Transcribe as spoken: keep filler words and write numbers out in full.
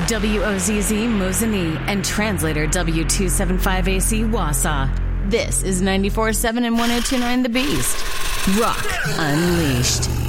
W O Z Z Mosinee and translator W two seventy-five A C Wausau. This is ninety-four point seven and ten twenty-nine The Beast. Rock Unleashed.